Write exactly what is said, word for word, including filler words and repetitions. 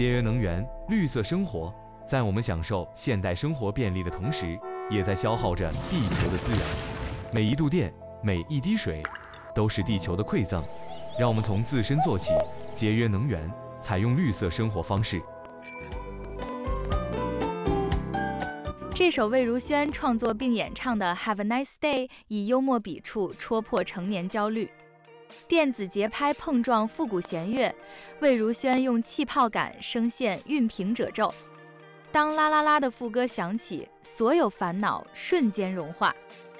节约能源、绿色生活，在我们享受现代生活便利的同时，也在消耗着地球的资源。每一度电，每一滴水，都是地球的馈赠。让我们从自身做起，节约能源，采用绿色生活方式。 这首魏如萱创作并演唱的《Have a Nice Day》以幽默笔触戳破成年焦虑。电子节拍碰撞复古弦乐，魏如萱用气泡感声线熨平褶皱。当啦啦啦的副歌响起，所有烦恼瞬间融化。